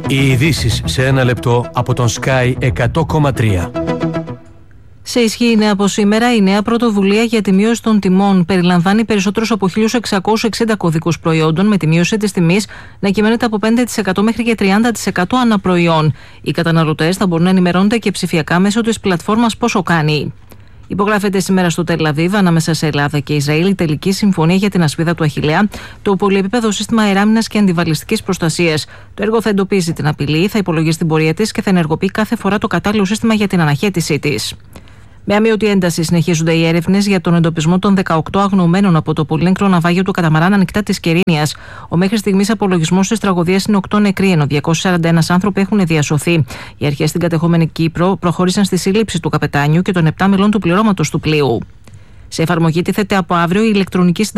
Οι ειδήσεις σε ένα λεπτό από τον Sky 100,3. Σε ισχύ νέα από σήμερα, η νέα πρωτοβουλία για τη μείωση των τιμών περιλαμβάνει περισσότερους από 1.660 κωδικούς προϊόντων, με τη μείωση της τιμής να κυμαίνεται από 5% μέχρι και 30% ανά προϊόν. Οι καταναλωτές θα μπορούν να ενημερώνονται και ψηφιακά μέσω της πλατφόρμας Πόσο κάνει. Υπογράφεται σήμερα στο Τελ Αβίβ, ανάμεσα σε Ελλάδα και Ισραήλ, η τελική συμφωνία για την ασπίδα του Αχιλλέα, το πολυεπίπεδο σύστημα αεράμινας και αντιβαλιστικής προστασίας. Το έργο θα εντοπίζει την απειλή, θα υπολογίσει την πορεία της και θα ενεργοποιεί κάθε φορά το κατάλληλο σύστημα για την αναχέτησή της. Με αμοιωτή ένταση συνεχίζονται οι έρευνες για τον εντοπισμό των 18 αγνοωμένων από το πολύνεκρο ναυάγιο του καταμαράν Ανοιχτά της Κερίνιας. Ο μέχρι στιγμής απολογισμός της τραγωδίας είναι 8 νεκροί, ενώ 241 άνθρωποι έχουν διασωθεί. Οι αρχές στην κατεχόμενη Κύπρο προχώρησαν στη σύλληψη του καπετάνιου και των 7 μελών του πληρώματος του πλοίου. Σε εφαρμογή τίθεται από αύριο η ηλεκτρονική